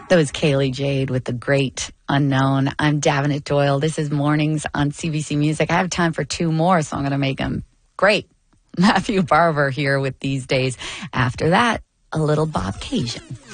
That was Kaylee Jade with The Great Unknown. I'm Davenant Doyle. This is Mornings on CBC Music. I have time for two more, so I'm going to make them great. Matthew Barber here with These Days. After that, a little Bob Cajun.